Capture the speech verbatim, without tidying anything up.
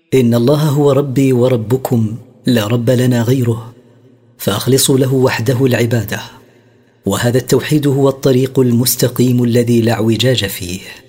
إن الله هو ربي وربكم لا رب لنا غيره، فأخلصوا له وحده العبادة، وهذا التوحيد هو الطريق المستقيم الذي لا اعوجاج فيه.